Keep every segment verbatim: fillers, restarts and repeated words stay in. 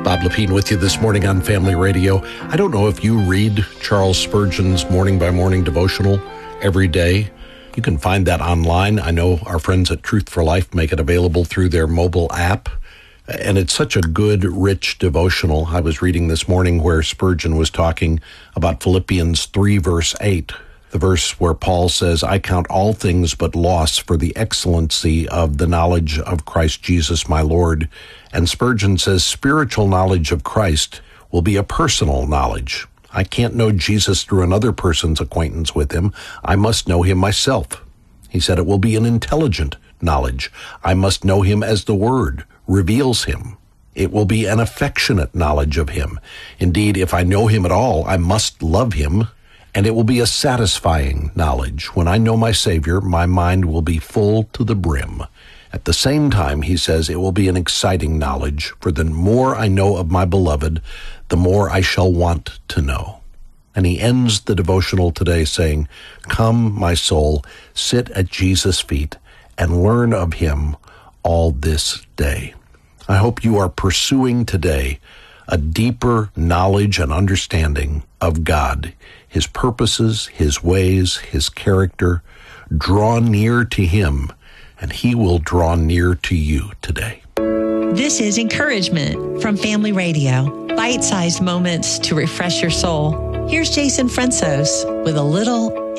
Bob Lepine with you this morning on Family Radio. I don't know if you read Charles Spurgeon's Morning by Morning devotional every day. You can find that online. I know our friends at Truth for Life make it available through their mobile app. And it's such a good, rich devotional. I was reading this morning where Spurgeon was talking about Philippians three, verse eight, the verse where Paul says, I count all things but loss for the excellency of the knowledge of Christ Jesus my Lord. And Spurgeon says, spiritual knowledge of Christ will be a personal knowledge. I can't know Jesus through another person's acquaintance with him. I must know him myself. He said it will be an intelligent knowledge. I must know him as the Word reveals him. It will be an affectionate knowledge of him. Indeed, if I know him at all, I must love him. And it will be a satisfying knowledge. When I know my Savior, my mind will be full to the brim. At the same time, he says, it will be an exciting knowledge, for the more I know of my beloved, the more I shall want to know. And he ends the devotional today saying, come, my soul, sit at Jesus' feet and learn of him all this day. I hope you are pursuing today a deeper knowledge and understanding of God, his purposes, his ways, his character. Draw near to him, and he will draw near to you today. This is Encouragement from Family Radio. Bite-sized moments to refresh your soul. Here's Jason Fransos with a little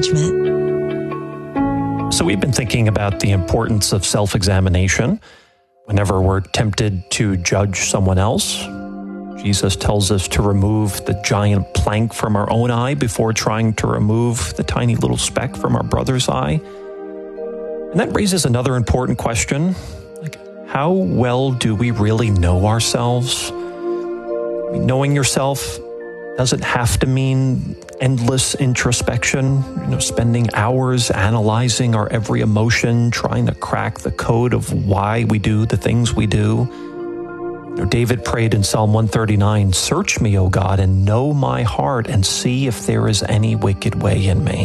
encouragement. So we've been thinking about the importance of self-examination whenever we're tempted to judge someone else. Jesus tells us to remove the giant plank from our own eye before trying to remove the tiny little speck from our brother's eye. And that raises another important question, like, how well do we really know ourselves? I mean, knowing yourself doesn't have to mean endless introspection, you know, spending hours analyzing our every emotion, trying to crack the code of why we do the things we do. You know, David prayed in Psalm one thirty-nine, search me, O God, and know my heart, and see if there is any wicked way in me.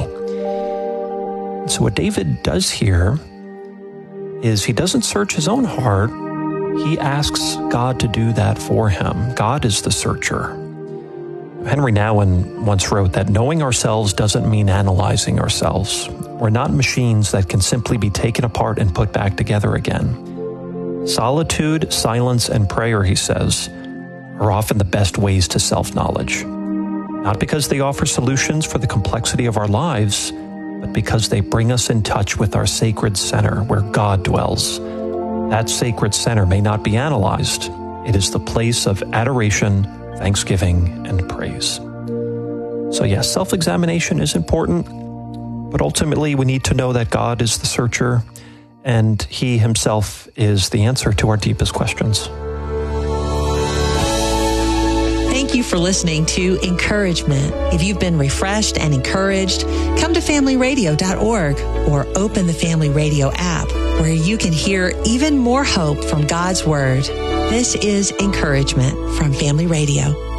So what David does here is he doesn't search his own heart. He asks God to do that for him. God is the searcher. Henry Nouwen once wrote that knowing ourselves doesn't mean analyzing ourselves. We're not machines that can simply be taken apart and put back together again. Solitude, silence, and prayer, he says, are often the best ways to self-knowledge. Not because they offer solutions for the complexity of our lives, but because they bring us in touch with our sacred center where God dwells. That sacred center may not be analyzed. It is the place of adoration, thanksgiving, and praise. So yes, self-examination is important, but ultimately we need to know that God is the searcher and he himself is the answer to our deepest questions. Thank you for listening to Encouragement. If you've been refreshed and encouraged, come to family radio dot org or open the Family Radio app where you can hear even more hope from God's Word. This is Encouragement from Family Radio.